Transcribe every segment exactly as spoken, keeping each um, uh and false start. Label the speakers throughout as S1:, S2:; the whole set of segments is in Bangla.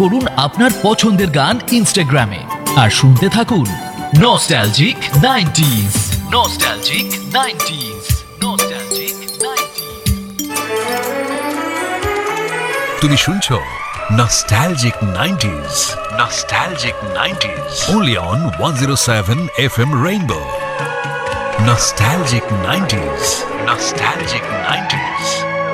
S1: করুন আপনার পছন্দের গান ইনস্টাগ্রামে আর শুনতে থাকুন nostalgic nineties. Nostalgic nineties, nostalgic nineties.
S2: তুমি শুনছো nostalgic nineties, nostalgic nineties only on one oh seven F M Rainbow. Nostalgic nineties, Nostalgic nineties.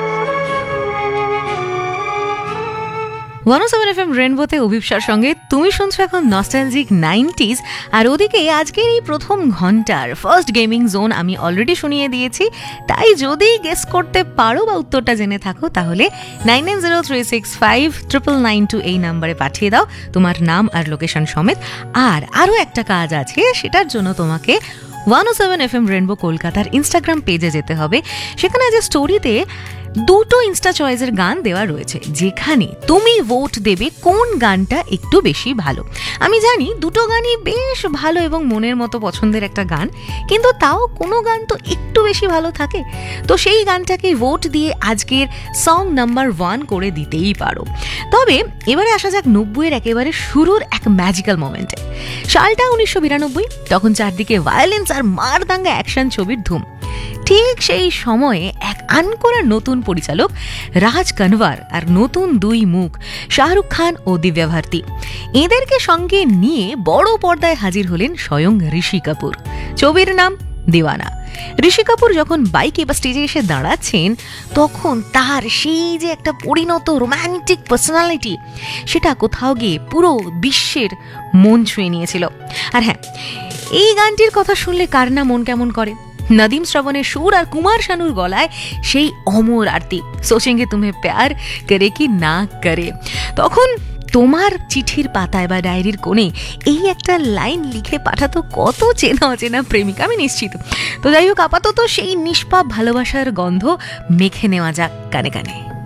S3: One O seven F M রেনবোতে অভিপ্সার সঙ্গে তুমি শুনছো এখন নস্টালজিক নাইনটিজ। আর ওদিকে আজকের এই প্রথম ঘন্টার ফার্স্ট গেমিং জোন আমি অলরেডি শুনিয়ে দিয়েছি, তাই যদি গেস করতে পারো বা উত্তরটা জেনে থাকো তাহলে nine nine zero three six five triple nine two এই নাম্বারে পাঠিয়ে দাও তোমার নাম আর লোকেশন সমেত। আর আরও একটা কাজ আছে, সেটার জন্য তোমাকে ওয়ান ও সেভেন এফ এম রেনবো কলকাতার ইনস্টাগ্রাম পেজে যেতে হবে। সেখানে যে স্টোরিতে দুটো ইনস্টা চয়েসের গান দেওয়া রয়েছে, যেখানে তুমি ভোট দেবে কোন গানটা একটু বেশি ভালো। আমি জানি দুটো গানই বেশ ভালো এবং মনের মতো পছন্দের একটা গান, কিন্তু তাও কোনো গান তো একটু বেশি ভালো থাকে, তো সেই গানটাকে ভোট দিয়ে আজকের সং নাম্বার ওয়ান করে দিতেই পারো। তবে এবারে আসা যাক নব্বইয়ের একেবারে শুরুর এক ম্যাজিক্যাল মোমেন্টে। সালটা উনিশশো বিরানব্বই, তখন চারদিকে ভায়োলেন্স আর মারদাঙ্গা অ্যাকশন ছবির ধুম। ঠিক সেই সময়ে এক আনকোরা নতুন পরিচালক রাজ কানওয়ার আর নতুন দুই মুখ শাহরুখ খান ও দিব্যা ভারতী, এদেরকে সঙ্গে নিয়ে বড় পর্দায় হাজির হলেন স্বয়ং ঋষি কাপুর। ছবির নাম দিওয়ানা। ঋষি কাপুর যখন বাইকে বা স্টেজে এসে দাঁড়াচ্ছেন, তখন তার সেই যে একটা পরিণত রোম্যান্টিক পার্সোনালিটি, সেটা কোথাও গিয়ে পুরো বিশ্বের মন ছুঁয়ে নিয়েছিল। আর হ্যাঁ, এই গানটির কথা শুনলে কার না মন কেমন করে। নদীম শ্রবণের সুর আর কুমার শানুর গলায় সেই অমর আরতি, সোচেঙ্গে তুমি প্যার করে কি না করে। তখন তোমার চিঠির পাতায় বা ডায়েরির কোণে এই একটা লাইন লিখে পাঠাতো কত চেনা অচেনা প্রেমিকা, আমি নিশ্চিত। তো যাই হোক, আপাতত সেই নিষ্পাপ ভালোবাসার গন্ধ মেখে নেওয়া যাক কানে কানে।